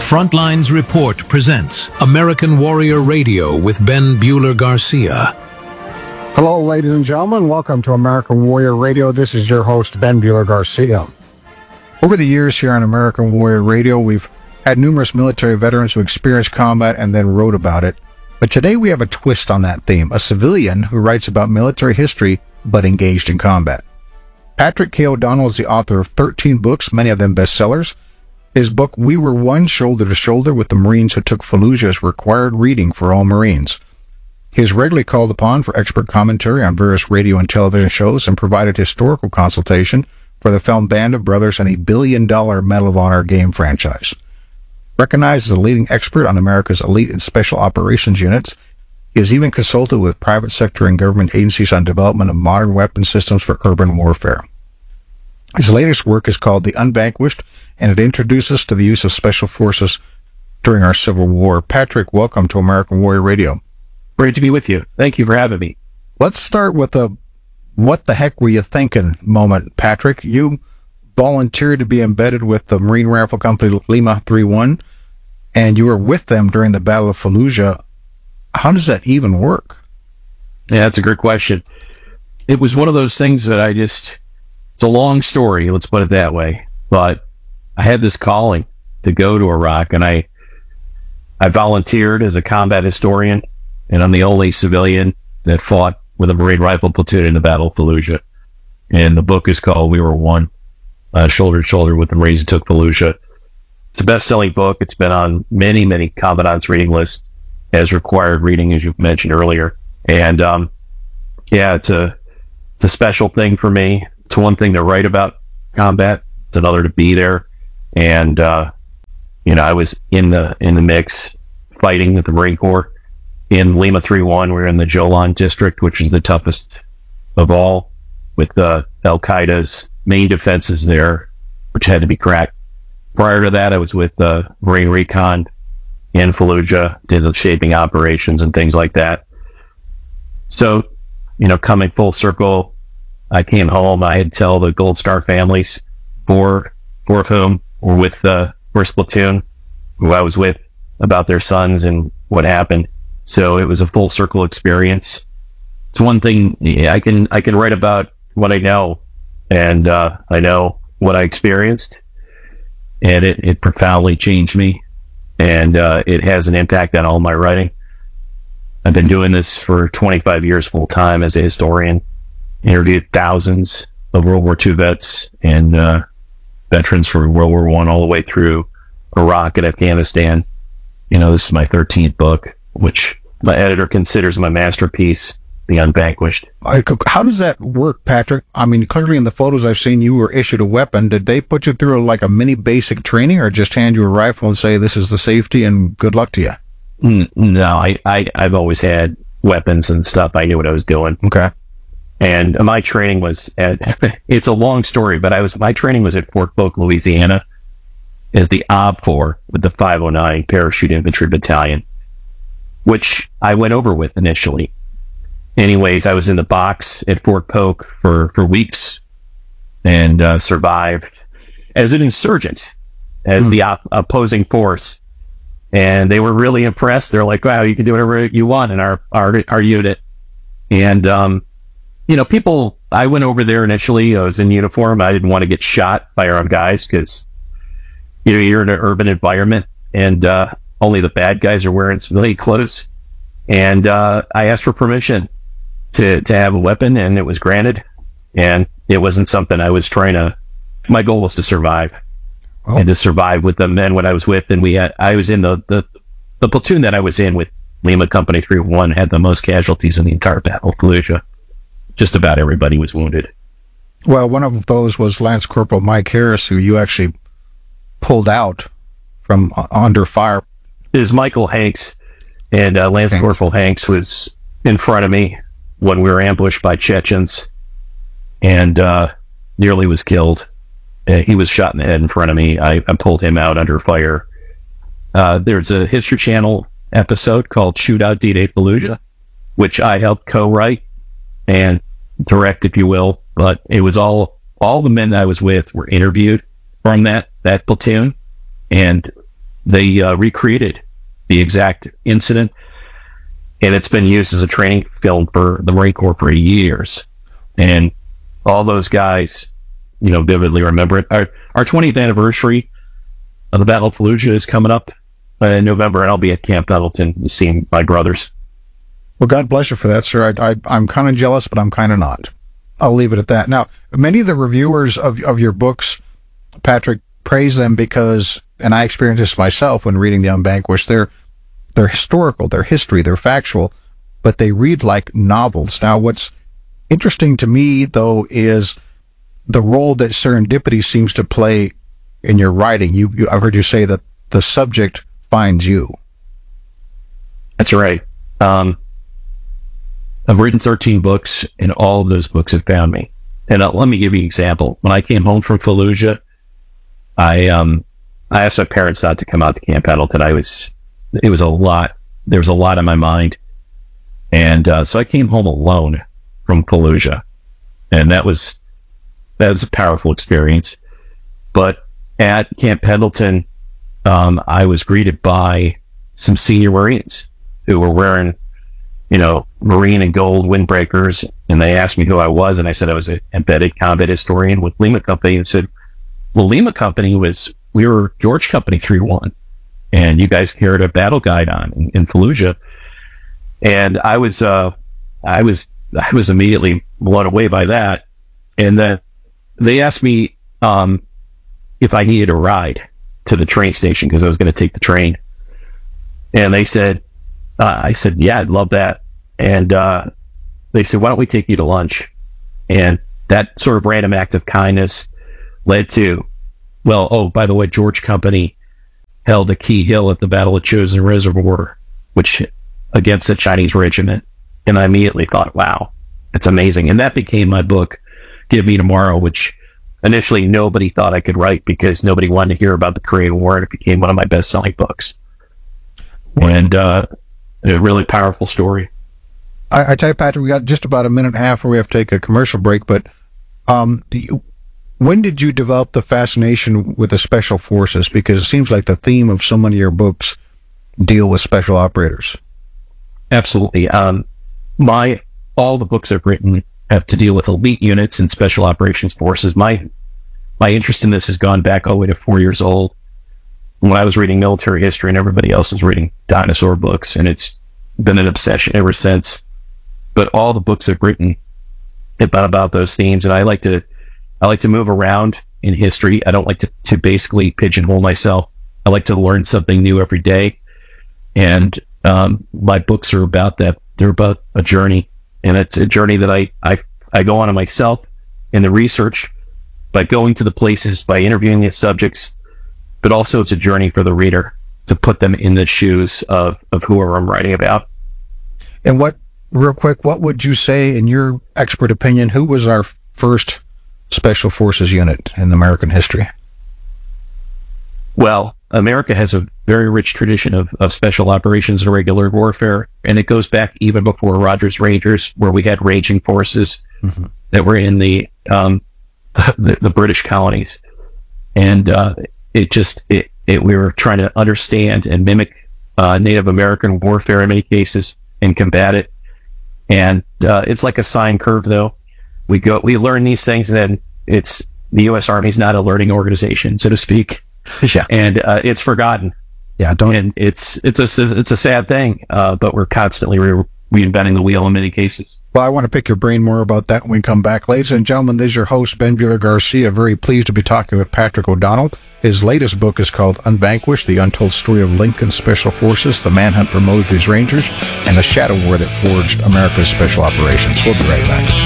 Frontlines Report presents American Warrior Radio with Ben Bueller Garcia. Hello, ladies and gentlemen. Welcome to American Warrior Radio. This is your host, Ben Bueller Garcia. Over the years here on American Warrior Radio, we've had numerous military veterans who experienced combat and then wrote about it. But today we have a twist on that theme, a civilian who writes about military history but engaged in combat. Patrick K. O'Donnell is the author of 13 books, many of them bestsellers. His book, We Were One, Shoulder to Shoulder with the Marines Who Took Fallujah, is required reading for all Marines. He is regularly called upon for expert commentary on various radio and television shows and provided historical consultation for the film Band of Brothers and a billion-dollar Medal of Honor game franchise. Recognized as a leading expert on America's elite and special operations units, he has even consulted with private sector and government agencies on development of modern weapon systems for urban warfare. His latest work is called The Unvanquished, and it introduces us to the use of special forces during our Civil War. Patrick, welcome to American Warrior Radio. Great to be with you. Thank you for having me. Let's start with a what the heck were you thinking moment, Patrick. You volunteered to be embedded with the Marine Rifle Company Lima 3-1, and you were with them during the Battle of Fallujah. How does that even work? Yeah, that's a great question. It was one of those things that it's a long story, let's put it that way, but I had this calling to go to Iraq, and I volunteered as a combat historian, and I'm the only civilian that fought with a Marine Rifle platoon in the Battle of Fallujah. And the book is called We Were One, Shoulder to Shoulder with the Marines Who Took Fallujah. It's a best-selling book. It's been on many, many commandants' reading lists as required reading, as you mentioned earlier. And it's a special thing for me. It's one thing to write about combat. It's another to be there. And I was in the mix fighting with the Marine Corps in Lima 3-1. We're in the Jolan district, which is the toughest of all, with Al-Qaeda's main defenses there, which had to be cracked. Prior to that, I was with Marine Recon in Fallujah, did the shaping operations and things like that. So, coming full circle, I came home. I had to tell the Gold Star families, four of whom were with the first platoon, who I was with, about their sons and what happened. So it was a full circle experience. It's one thing I can write about what I know, and I know what I experienced, and it profoundly changed me, and it has an impact on all my writing. I've been doing this for 25 years full time as a historian. Interviewed thousands of World War II vets and veterans from World War I all the way through Iraq and Afghanistan. This is my 13th book, which my editor considers my masterpiece, The Unvanquished. How does that work, Patrick? I mean, clearly in the photos I've seen, you were issued a weapon. Did they put you through like a mini basic training, or just hand you a rifle and say, this is the safety and good luck to you? No, I've always had weapons and stuff. I knew what I was doing. Okay. And my training was it's a long story, but my training was at Fort Polk, Louisiana, as the OB-4 with the 509 Parachute Infantry Battalion, which I went over with initially. Anyways, I was in the box at Fort Polk for weeks and survived as an insurgent, as the opposing force. And they were really impressed. They're like, wow, you can do whatever you want in our unit. And, I went over there initially. I was in uniform. I didn't want to get shot by our own guys because, you're in an urban environment and only the bad guys are wearing civilian clothes. And I asked for permission to have a weapon, and it was granted. And it wasn't something I was my goal was to survive and to survive with the men when I was with. And I was in the platoon that I was in with Lima Company 3-1 had the most casualties in the entire Battle of Fallujah. Just about everybody was wounded. Well, one of those was Lance Corporal Mike Harris, who you actually pulled out from under fire. It was Michael Hanks, and Lance Corporal Hanks was in front of me when we were ambushed by Chechens, and nearly was killed. He was shot in the head in front of me. I pulled him out under fire. There's a History Channel episode called Shootout D-Day Fallujah, which I helped co-write and direct, if you will, but it was all the men that I was with were interviewed from that platoon, and they recreated the exact incident, and it's been used as a training film for the Marine Corps for years. And all those guys, vividly remember it. Our 20th anniversary of the Battle of Fallujah is coming up in November, and I'll be at Camp Pendleton seeing my brothers. Well, God bless you for that, sir. I'm kind of jealous, but I'm kind of not. I'll leave it at that. Now, many of the reviewers of your books, Patrick, praise them because, and I experienced this myself when reading The Unvanquished, they're historical, they're history, they're factual, but they read like novels. Now, what's interesting to me, though, is the role that serendipity seems to play in your writing. I've heard you say that the subject finds you. That's right. I've written 13 books, and all of those books have found me. And let me give you an example. When I came home from Fallujah, I asked my parents not to come out to Camp Pendleton. It was a lot. There was a lot on my mind. And so I came home alone from Fallujah. And that was a powerful experience. But at Camp Pendleton, I was greeted by some senior Marines who were wearing, Marine and gold windbreakers. And they asked me who I was. And I said I was an embedded combat historian with Lima Company, and said, well, Lima Company we were George Company 3-1. And you guys carried a battle guide on in Fallujah. And I was immediately blown away by that. And then they asked me, if I needed a ride to the train station because I was going to take the train. And they said, I said, yeah, I'd love that. And they said, why don't we take you to lunch? And that sort of random act of kindness led to, by the way, George Company held a key hill at the Battle of Chosin Reservoir, which against the Chinese regiment. And I immediately thought, wow, that's amazing. And that became my book, Give Me Tomorrow, which initially nobody thought I could write because nobody wanted to hear about the Korean War, and it became one of my best-selling books. And a really powerful story. I tell you, Patrick, we got just about a minute and a half where we have to take a commercial break, but when did you develop the fascination with the special forces? Because it seems like the theme of so many of your books deal with special operators. Absolutely. All the books I've written have to deal with elite units and special operations forces. My interest in this has gone back all the way to 4 years old when I was reading military history and everybody else was reading dinosaur books, and it's been an obsession ever since. But all the books I've written about those themes, and I like to move around in history. I don't like to basically pigeonhole myself. I like to learn something new every day, and my books are about that. They're about a journey, and it's a journey that I go on myself in the research by going to the places, by interviewing the subjects, but also it's a journey for the reader to put them in the shoes of whoever I'm writing about. And real quick, what would you say, in your expert opinion, who was our first special forces unit in American history? Well, America has a very rich tradition of special operations and regular warfare, and it goes back even before Rogers Rangers, where we had ranging forces that were in the British colonies, and we were trying to understand and mimic Native American warfare in many cases and combat it. And it's like a sine curve, though. We learn these things, and then the U.S. Army is not a learning organization, so to speak. Yeah, and it's forgotten. Yeah, and it's a sad thing, but we're constantly reinventing the wheel in many cases. Well, I want to pick your brain more about that when we come back. Ladies and gentlemen, this is your host, Ben Bueller Garcia. Very pleased to be talking with Patrick O'Donnell. His latest book is called Unvanquished, The Untold Story of Lincoln's Special Forces, The Manhunt for Mosby's Rangers, and the Shadow War that forged America's Special Operations. We'll be right back.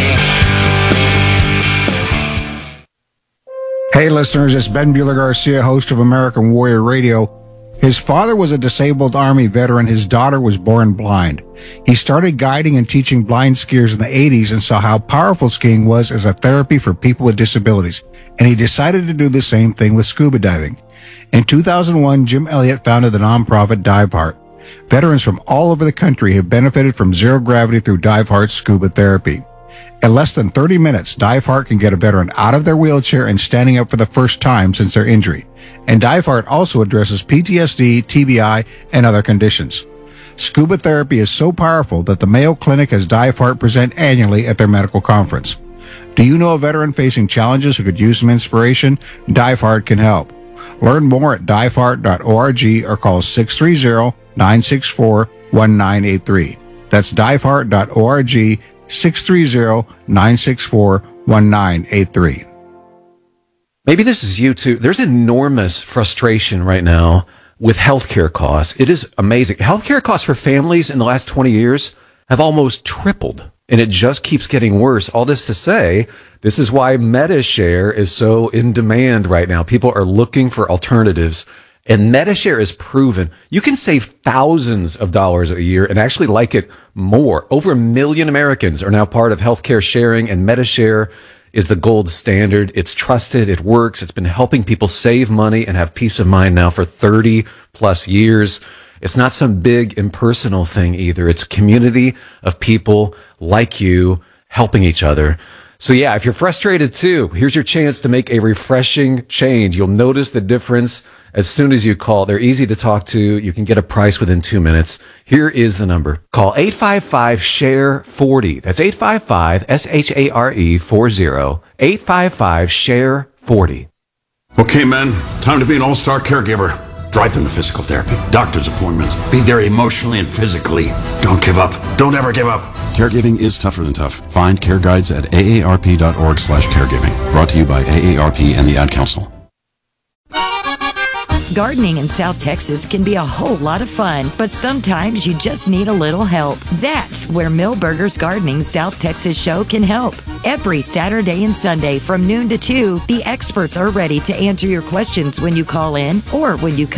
Hey, listeners, it's Ben Bueller Garcia, host of American Warrior Radio. His father was a disabled Army veteran. His daughter was born blind. He started guiding and teaching blind skiers in the 80s and saw how powerful skiing was as a therapy for people with disabilities. And he decided to do the same thing with scuba diving. In 2001, Jim Elliott founded the nonprofit Dive Heart. Veterans from all over the country have benefited from zero gravity through Dive Heart's scuba therapy. In less than 30 minutes, DiveHeart can get a veteran out of their wheelchair and standing up for the first time since their injury. And DiveHeart also addresses PTSD, TBI, and other conditions. Scuba therapy is so powerful that the Mayo Clinic has DiveHeart present annually at their medical conference. Do you know a veteran facing challenges who could use some inspiration? DiveHeart can help. Learn more at diveheart.org or call 630-964-1983. That's diveheart.org, 630-964-1983. Maybe this is you too. There's enormous frustration right now with healthcare costs. It is amazing. Healthcare costs for families in the last 20 years have almost tripled, and it just keeps getting worse. All this to say, this is why MediShare is so in demand right now. People are looking for alternatives, and MediShare is proven. You can save thousands of dollars a year and actually like it more. Over 1 million Americans are now part of healthcare sharing, and MediShare is the gold standard. It's trusted. It works. It's been helping people save money and have peace of mind now for 30 plus years. It's not some big impersonal thing either. It's a community of people like you helping each other. So yeah, if you're frustrated too, here's your chance to make a refreshing change. You'll notice the difference as soon as you call. They're easy to talk to. You can get a price within 2 minutes. Here is the number. Call 855-SHARE-40. That's 855-SHARE-40. 855-SHARE-40. Okay, men, time to be an all-star caregiver. Drive them to physical therapy, doctor's appointments, be there emotionally and physically. Don't give up. Don't ever give up. Caregiving is tougher than tough. Find care guides at aarp.org/caregiving. Brought to you by AARP and the Ad Council. Gardening in South Texas can be a whole lot of fun, but sometimes you just need a little help. That's where Millburgers Gardening South Texas Show can help. Every Saturday and Sunday from noon to 2, the experts are ready to answer your questions when you call in or when you come